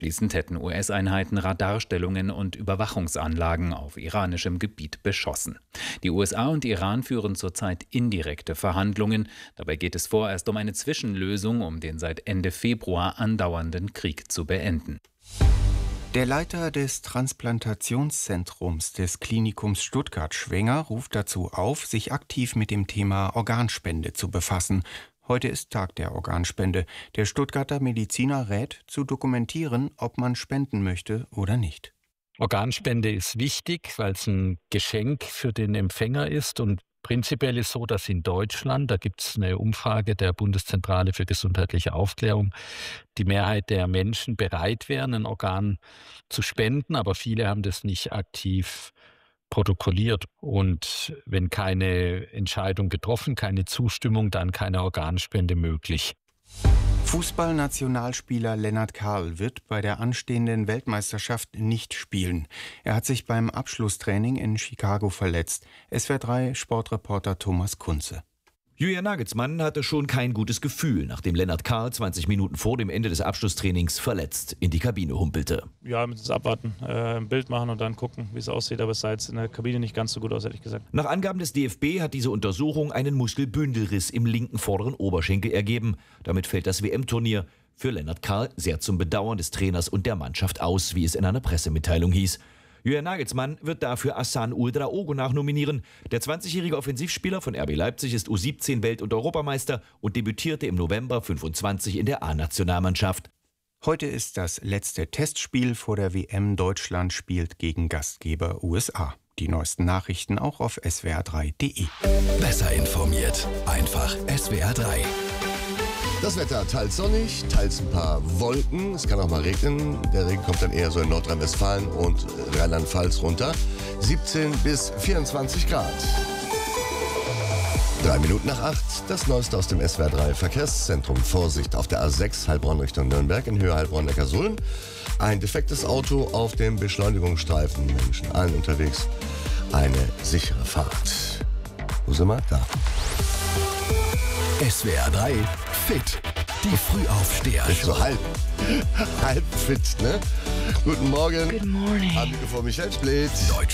Schließend hätten US-Einheiten Radarstellungen und Überwachungsanlagen auf iranischem Gebiet beschossen. Die USA und Iran führen zurzeit indirekte Verhandlungen. Dabei geht es vorerst um eine Zwischenlösung, um den seit Ende Februar andauernden Krieg zu beenden. Der Leiter des Transplantationszentrums des Klinikums Stuttgart-Schwenger ruft dazu auf, sich aktiv mit dem Thema Organspende zu befassen. Heute ist Tag der Organspende. Der Stuttgarter Mediziner rät, zu dokumentieren, ob man spenden möchte oder nicht. Organspende ist wichtig, weil es ein Geschenk für den Empfänger ist. Und prinzipiell ist so, dass in Deutschland, da gibt es eine Umfrage der Bundeszentrale für gesundheitliche Aufklärung, die Mehrheit der Menschen bereit wären, ein Organ zu spenden, aber viele haben das nicht aktiv protokolliert. Und wenn keine Entscheidung getroffen, keine Zustimmung, dann keine Organspende möglich. Fußballnationalspieler Lennart Karl wird bei der anstehenden Weltmeisterschaft nicht spielen. Er hat sich beim Abschlusstraining in Chicago verletzt. SWR3-Sportreporter Thomas Kunze. Julian Nagelsmann hatte schon kein gutes Gefühl, nachdem Lennart Karl 20 Minuten vor dem Ende des Abschlusstrainings verletzt in die Kabine humpelte. Ja, mit das Abwarten, ein Bild machen und dann gucken, wie es aussieht. Aber es sah jetzt in der Kabine nicht ganz so gut aus, ehrlich gesagt. Nach Angaben des DFB hat diese Untersuchung einen Muskelbündelriss im linken vorderen Oberschenkel ergeben. Damit fällt das WM-Turnier für Lennart Karl sehr zum Bedauern des Trainers und der Mannschaft aus, wie es in einer Pressemitteilung hieß. Julian Nagelsmann wird dafür Hassan Ouedraogo nachnominieren. Der 20-jährige Offensivspieler von RB Leipzig ist U17-Welt- und Europameister und debütierte im November 25 in der A-Nationalmannschaft. Heute ist das letzte Testspiel vor der WM. Deutschland spielt gegen Gastgeber USA. Die neuesten Nachrichten auch auf swr3.de. Besser informiert. Einfach SWR3. Das Wetter teils sonnig, teils ein paar Wolken. Es kann auch mal regnen. Der Regen kommt dann eher so in Nordrhein-Westfalen und Rheinland-Pfalz runter. 17 bis 24 Grad. 3 Minuten nach 8. Das Neueste aus dem SWR3 Verkehrszentrum. Vorsicht auf der A6 Heilbronn Richtung Nürnberg in Höhe Heilbronn-Neckarsulm. Ein defektes Auto auf dem Beschleunigungsstreifen. Menschen allen unterwegs. Eine sichere Fahrt. Wo sind wir? Da. SWR3 Fit. Die Frühaufsteher. Ist so halb fit, ne? Guten Morgen. Good morning. Am Mikrofon Michael Splitt.